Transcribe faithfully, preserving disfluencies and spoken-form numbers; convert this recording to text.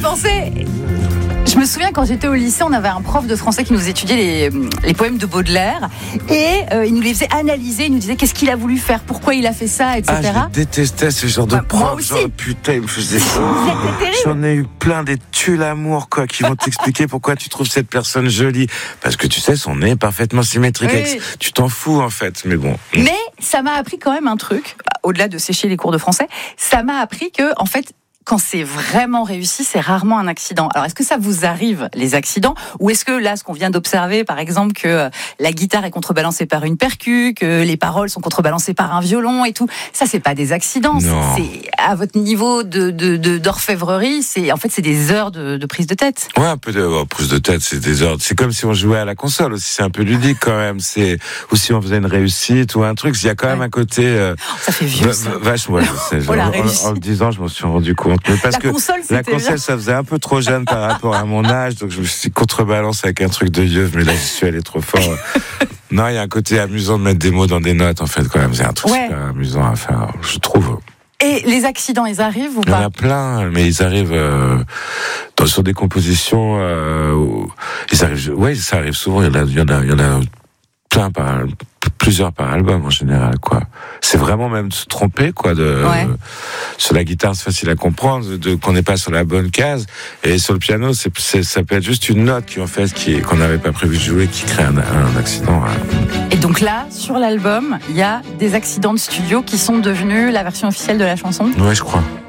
penser. Je me souviens quand j'étais au lycée, on avait un prof de français qui nous étudiait les, les poèmes de Baudelaire et euh, il nous les faisait analyser, il nous disait qu'est-ce qu'il a voulu faire, pourquoi il a fait ça, et cetera. Ah, je détestais ce genre de bah, prof. Genre, putain, il me faisait ça. J'en ai eu plein des tues l'amour, quoi, qui vont t'expliquer pourquoi tu trouves cette personne jolie. Parce que tu sais, son nez est parfaitement symétrique. Oui. Avec... Tu t'en fous, en fait, mais bon. Mais ça m'a appris quand même un truc, au-delà de sécher les cours de français, ça m'a appris que, en fait, quand c'est vraiment réussi, c'est rarement un accident. Alors, est-ce que ça vous arrive, les accidents, ou est-ce que là, ce qu'on vient d'observer, par exemple, que la guitare est contrebalancée par une percu, que les paroles sont contrebalancées par un violon et tout, ça, c'est pas des accidents. Non. C'est à votre niveau de, de, de, d'orfèvrerie, c'est, en fait, c'est des heures de, de prise de tête. Ouais, un peu de oh, prise de tête, c'est des heures. C'est comme si on jouait à la console aussi, c'est un peu ludique quand même. C'est, ou si on faisait une réussite ou un truc, il y a quand même ouais. un côté... Euh, ça fait vieux, v- ça. Vachement, ouais, je sais. Oh, la en, en le disant, je m'en suis rendu compte. Mais parce la que console, la console, ça faisait un peu trop jeune par rapport à mon âge, donc je me suis contrebalancé avec un truc de vieux, mais là, je suis allé trop fort. Non, il y a un côté amusant de mettre des mots dans des notes, en fait, quand même. C'est un truc ouais. super amusant à faire, je trouve. Et les accidents, ils arrivent ou pas ? Il y en a plein, mais ils arrivent euh, dans, sur des compositions. Euh, où, ils arrivent, ouais, ça arrive souvent. Il y en a, il y en a, il y en a plein par plusieurs par album en général, quoi. C'est vraiment même de se tromper, quoi. De ouais. Sur la guitare, c'est facile à comprendre, de qu'on n'est pas sur la bonne case, et sur le piano, c'est, c'est ça peut être juste une note qui en fait qui qu'on n'avait pas prévu de jouer, qui crée un, un accident. Hein. Et donc là, sur l'album, il y a des accidents de studio qui sont devenus la version officielle de la chanson. Ouais, je crois.